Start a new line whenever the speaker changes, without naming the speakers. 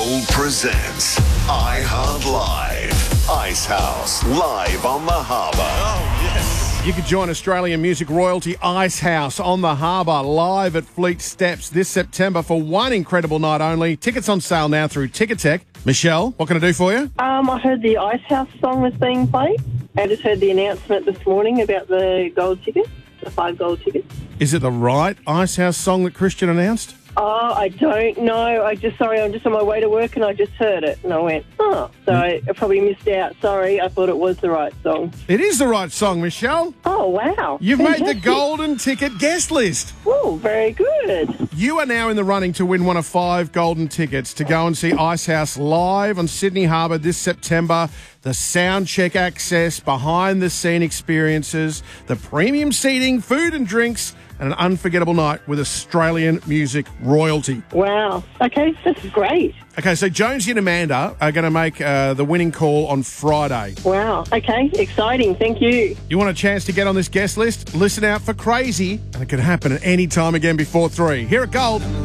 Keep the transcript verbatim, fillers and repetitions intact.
Gold presents iHeart Live. Icehouse, live on the harbour.
Oh, yes.
You could join Australian music royalty Icehouse on the harbour live at Fleet Steps this September for one incredible night only. Tickets on sale now through Ticketek. Michelle, what can I do for you?
Um, I heard the Icehouse song was being played. I just heard the announcement this morning about the gold tickets, the five gold tickets.
Is it the right Icehouse song that Christian announced?
Oh, I don't know. I just, sorry, I'm just on my way to work and I just heard it and I went, oh. So I, I probably missed out. Sorry, I thought it was the right song.
It is the right song, Michelle.
Oh, wow.
You've
Fantastic.
made the golden ticket guest list.
Oh, very good.
You are now in the running to win one of five golden tickets to go and see Icehouse live on Sydney Harbour this September. The sound check access, behind-the-scene experiences, the premium seating, food and drinks, and an unforgettable night with Australian music royalty.
Wow. Okay, that's great.
Okay, so Jonesy and Amanda are going to make uh, the winning call on Friday.
Wow. Okay, exciting. Thank you.
You want a chance to get on this guest list? Listen out for Crazy, and it could happen at any time again before three. Here at Gold.